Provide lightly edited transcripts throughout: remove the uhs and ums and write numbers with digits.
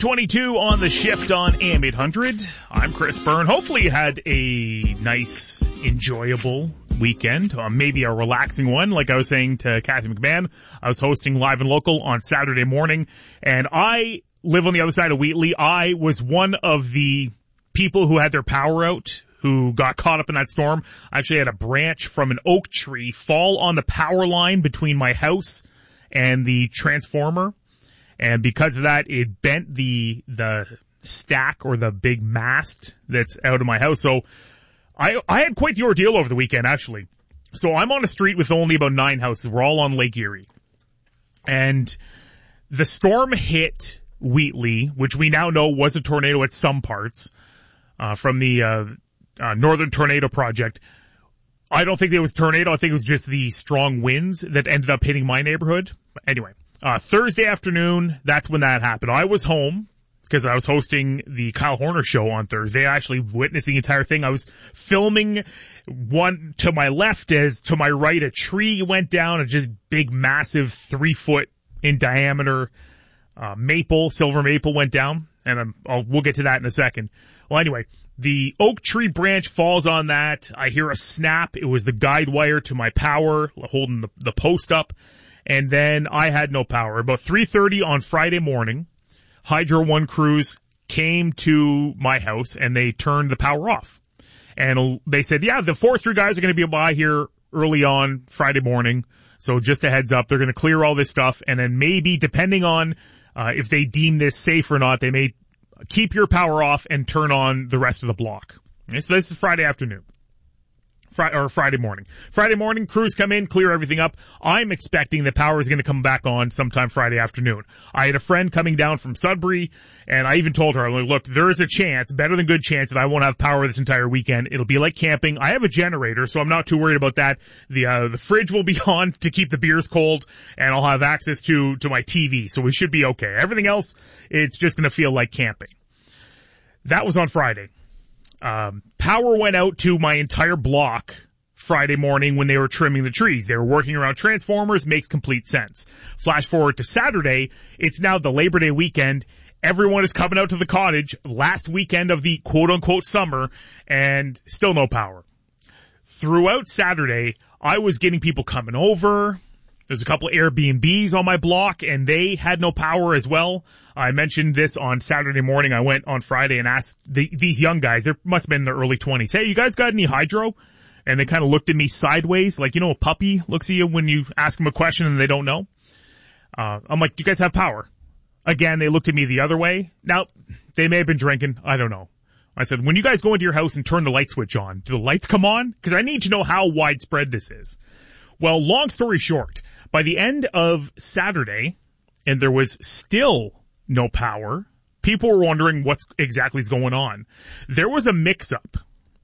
9:22 on the shift on AM 800. I'm Chris Byrne. Hopefully you had a nice, enjoyable weekend, maybe a relaxing one. Like I was saying to Kathy McMahon, I was hosting Live and Local on Saturday morning, and I live on the other side of Wheatley. I was one of the people who had their power out, who got caught up in that storm. I actually had a branch from an oak tree fall on the power line between my house and the transformer. And because of that, it bent the stack or the big mast that's out of my house. So I had quite the ordeal over the weekend, actually. So I'm on a street with only about 9 houses. We're all on Lake Erie. And the storm hit Wheatley, which we now know was a tornado at some parts, from the Northern Tornado Project. I don't think it was tornado. I think it was just the strong winds that ended up hitting my neighborhood. But anyway. Thursday afternoon, that's when that happened. I was home because I was hosting the Kyle Horner show on Thursday, actually witnessing the entire thing. I was filming one to my left as to my right a tree went down, a just big, massive 3-foot in diameter silver maple went down, and we'll get to that in a second. Well, anyway, the oak tree branch falls on that. I hear a snap. It was the guide wire to my power holding the post up. And then I had no power. About 3:30 on Friday morning, Hydro One crews came to my house and they turned the power off. And they said, yeah, the forestry guys are going to be by here early on Friday morning. So just a heads up, they're going to clear all this stuff. And then maybe, depending on if they deem this safe or not, they may keep your power off and turn on the rest of the block. Okay, so this is Friday afternoon. Friday morning. Friday morning, crews come in, clear everything up. I'm expecting the power is going to come back on sometime Friday afternoon. I had a friend coming down from Sudbury, and I even told her, look, there is a chance, better than good chance, that I won't have power this entire weekend. It'll be like camping. I have a generator, so I'm not too worried about that. The fridge will be on to keep the beers cold, and I'll have access to my TV, so we should be okay. Everything else, it's just going to feel like camping. That was on Friday. Power went out to my entire block Friday morning when they were trimming the trees. They were working around transformers, makes complete sense. Flash forward to Saturday, it's now the Labor Day weekend. Everyone is coming out to the cottage, last weekend of the quote-unquote summer, and still no power. Throughout Saturday, I was getting people coming over. There's a couple of Airbnbs on my block, and they had no power as well. I mentioned this on Saturday morning. I went on Friday and asked these young guys, they must have been in their early 20s, hey, you guys got any hydro? And they kind of looked at me sideways, like, a puppy looks at you when you ask them a question and they don't know. I'm like, do you guys have power? Again, they looked at me the other way. Now, they may have been drinking. I don't know. I said, when you guys go into your house and turn the light switch on, do the lights come on? Because I need to know how widespread this is. Well, long story short, by the end of Saturday, and there was still no power, people were wondering what exactly is going on. There was a mix-up.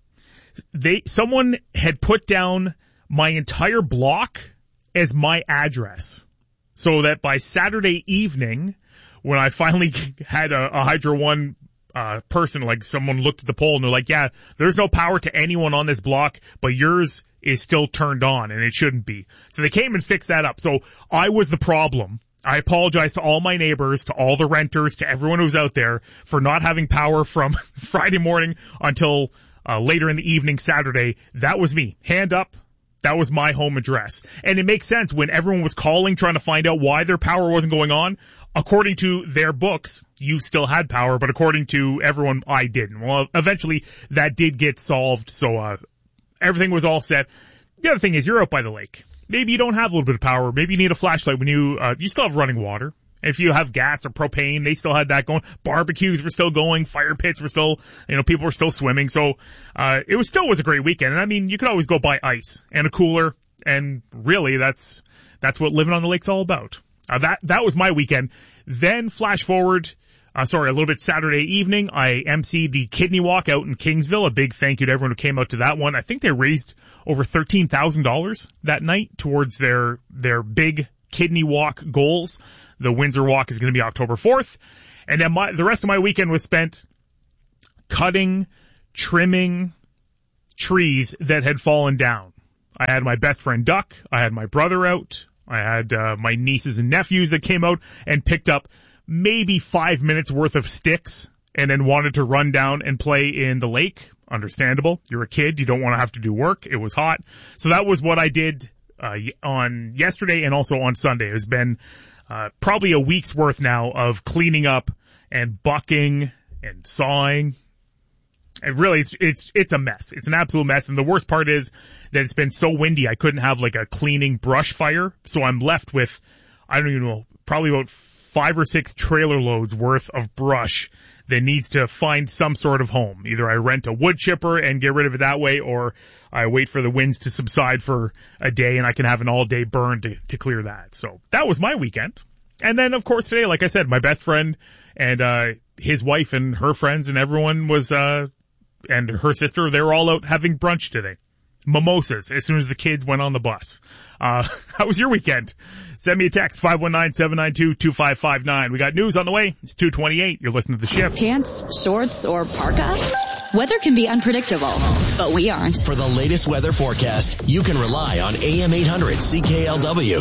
Someone had put down my entire block as my address, so that by Saturday evening, when I finally had a Hydro One person, like someone looked at the pole and they're like, yeah, there's no power to anyone on this block, but yours is still turned on and it shouldn't be. So they came and fixed that up. So I was the problem. I apologize to all my neighbors, to all the renters, to everyone who's out there for not having power from Friday morning until later in the evening Saturday. That was me. Hand up. That was my home address. And it makes sense when everyone was calling trying to find out why their power wasn't going on. According to their books, you still had power, but according to everyone, I didn't. Well, eventually that did get solved, so everything was all set. The other thing is you're out by the lake. Maybe you don't have a little bit of power. Maybe you need a flashlight when you still have running water. If you have gas or propane, they still had that going. Barbecues were still going. Fire pits were still, people were still swimming. So, it was a great weekend. And I mean, you could always go buy ice and a cooler. And really, that's what living on the lake's all about. That was my weekend. Then flash forward, a little bit Saturday evening, I emceed the Kidney Walk out in Kingsville. A big thank you to everyone who came out to that one. I think they raised over $13,000 that night towards their big Kidney Walk goals. The Windsor Walk is going to be October 4th. And then the rest of my weekend was spent cutting, trimming trees that had fallen down. I had my best friend Duck. I had my brother out. I had my nieces and nephews that came out and picked up maybe 5 minutes worth of sticks and then wanted to run down and play in the lake. Understandable. You're a kid. You don't want to have to do work. It was hot. So that was what I did on yesterday and also on Sunday. It's been probably a week's worth now of cleaning up and bucking and sawing. And really, it's a mess. It's an absolute mess. And the worst part is that it's been so windy, I couldn't have like a cleaning brush fire. So I'm left with, I don't even know, probably about 5 or 6 trailer loads worth of brush that needs to find some sort of home. Either I rent a wood chipper and get rid of it that way, or I wait for the winds to subside for a day and I can have an all-day burn to clear that. So that was my weekend. And then, of course, today, like I said, my best friend and his wife and her friends and everyone was, and her sister, they were all out having brunch today. Mimosas as soon as the kids went on the bus. How was your weekend? Send me a text, 519-792-2559. We got news on the way. It's 2:28. You're listening to The Shift. Pants, shorts, or parka? Weather can be unpredictable, but we aren't. For the latest weather forecast, you can rely on AM 800 CKLW.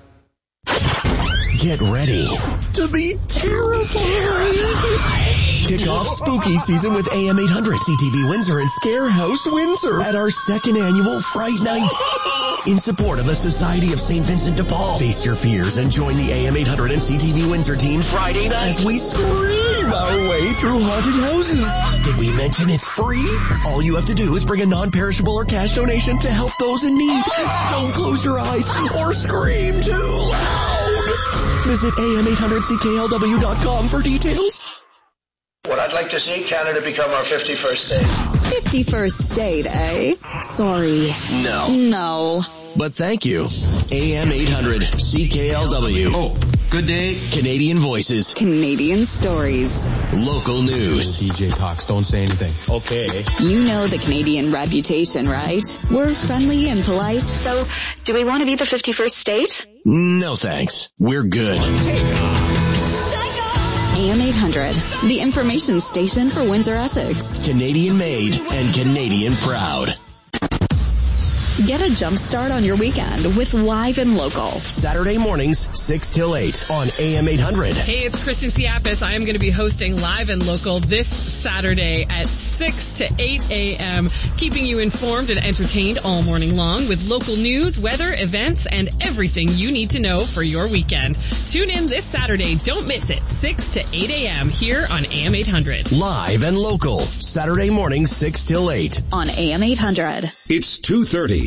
Get ready to be terrified. Kick off spooky season with AM 800 CTV Windsor and Scare House Windsor at our second annual Fright Night. In support of the Society of St. Vincent de Paul. Face your fears and join the AM 800 and CTV Windsor teams Friday night as we scream our way through haunted houses. Did we mention it's free? All you have to do is bring a non-perishable or cash donation to help those in need. Don't close your eyes or scream too loud. Visit am800cklw.com for details. What I'd like to see Canada become our 51st state. 51st state, eh? Sorry. No. But thank you. AM 800 CKLW. Oh, good day. Canadian voices. Canadian stories. Local news. DJ talks, don't say anything. Okay. You know the Canadian reputation, right? We're friendly and polite. So, do we want to be the 51st state? No thanks. We're good. AM 800, the information station for Windsor, Essex. Canadian made and Canadian proud. Get a jump start on your weekend with Live and Local. Saturday mornings, 6 till 8 on AM 800. Hey, it's Kristen Siapis. I am going to be hosting Live and Local this Saturday at 6 to 8 a.m., keeping you informed and entertained all morning long with local news, weather, events, and everything you need to know for your weekend. Tune in this Saturday. Don't miss it. 6 to 8 a.m. here on AM 800. Live and Local. Saturday mornings, 6 till 8 on AM 800. It's 2:30.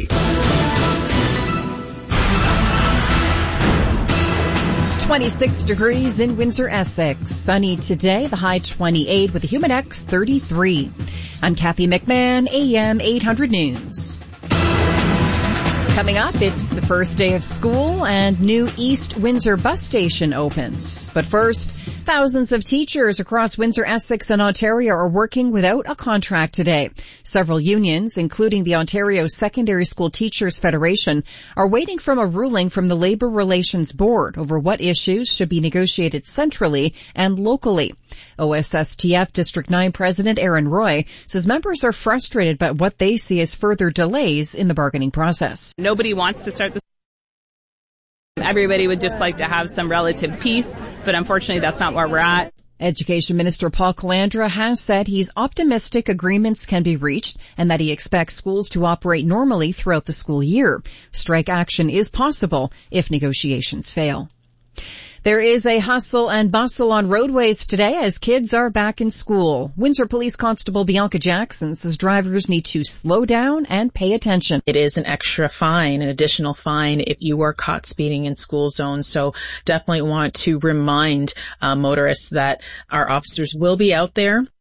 26 degrees in Windsor, Essex. Sunny today, the high 28 with a humid X 33. I'm Kathy McMahon, AM 800 News. Coming up, it's the first day of school and new East Windsor bus station opens. But first, thousands of teachers across Windsor, Essex and Ontario are working without a contract today. Several unions, including the Ontario Secondary School Teachers Federation, are waiting for a ruling from the Labour Relations Board over what issues should be negotiated centrally and locally. OSSTF District 9 President Aaron Roy says members are frustrated by what they see as further delays in the bargaining process. Nobody wants to start this. Everybody would just like to have some relative peace, but unfortunately that's not where we're at. Education Minister Paul Calandra has said he's optimistic agreements can be reached and that he expects schools to operate normally throughout the school year. Strike action is possible if negotiations fail. There is a hustle and bustle on roadways today as kids are back in school. Windsor Police Constable Bianca Jackson says drivers need to slow down and pay attention. It is an extra fine, an additional fine if you are caught speeding in school zones. So definitely want to remind motorists that our officers will be out there